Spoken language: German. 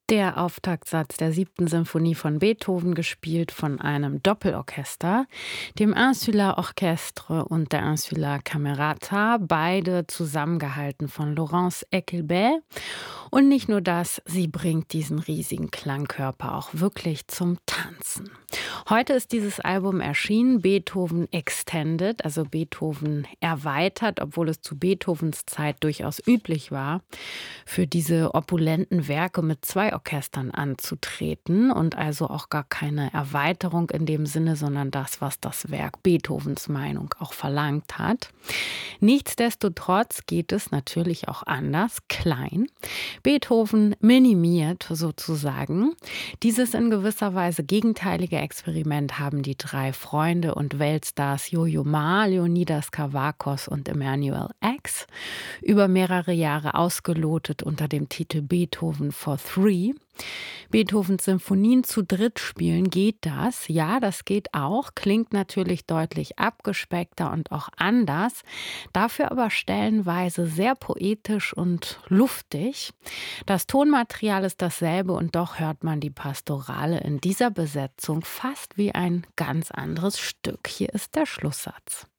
Der Auftaktsatz der siebten Symphonie von Beethoven, gespielt von einem Doppelorchester, dem Insular Orchestre und der Insular Camerata, beide zusammengehalten von Laurence Eckelberg. Und nicht nur das, sie bringt diesen riesigen Klangkörper auch wirklich zum Tanzen. Heute ist dieses Album erschienen, Beethoven Extended, also Beethoven erweitert, obwohl es zu Beethovens Zeit durchaus üblich war, für diese opulenten Werke mit zwei Orchestern anzutreten und also auch gar keine Erweiterung in dem Sinne, sondern das, was das Werk Beethovens Meinung auch verlangt hat. Nichtsdestotrotz geht es natürlich auch anders, klein. Beethoven minimiert sozusagen. Dieses in gewisser Weise gegenteilige Experiment haben die drei Freunde und Weltstars Yo-Yo Ma, Leonidas Kavakos und Emanuel X über mehrere Jahre ausgelotet unter dem Titel Beethoven for Three. Beethovens Symphonien zu dritt spielen, geht das? Ja, das geht auch, klingt natürlich deutlich abgespeckter und auch anders, dafür aber stellenweise sehr poetisch und luftig. Das Tonmaterial ist dasselbe und doch hört man die Pastorale in dieser Besetzung fast wie ein ganz anderes Stück. Hier ist der Schlusssatz.